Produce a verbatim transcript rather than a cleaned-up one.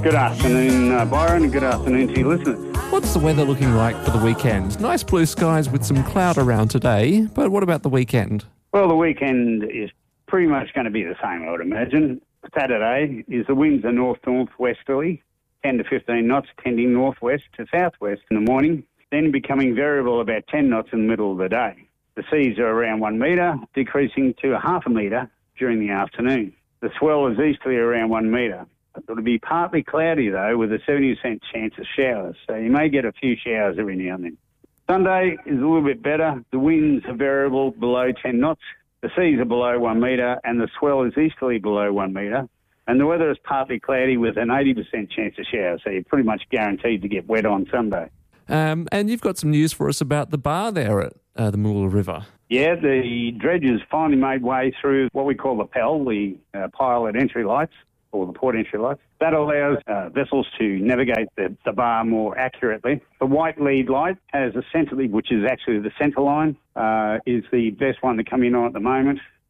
Good afternoon, uh, Byron, and good afternoon to your listeners. What's the weather looking like for the weekend? Nice blue skies with some cloud around today, but what about the weekend? Well, the weekend is pretty much going to be the same, I would imagine. Saturday is the winds are north-northwesterly, ten to fifteen knots, tending northwest to southwest in the morning, then becoming variable about ten knots in the middle of the day. The seas are around one metre, decreasing to a half a metre during the afternoon. The swell is easterly around one metre. It'll be partly cloudy, though, with a seventy percent chance of showers, so you may get a few showers every now and then. Sunday is a little bit better. The winds are variable below ten knots. The seas are below one metre, and the swell is easterly below one metre. And the weather is partly cloudy with an eighty percent chance of showers, so you're pretty much guaranteed to get wet on Sunday. Um, and you've got some news for us about the bar there at uh, the Moola River. Yeah, the dredgers finally made way through what we call the P E L, the uh, pilot entry lights, or the port entry lights. That allows uh, vessels to navigate the, the bar more accurately. The white lead light has a centre lead, which is actually the centre line, uh, is the best one to come in on at the moment.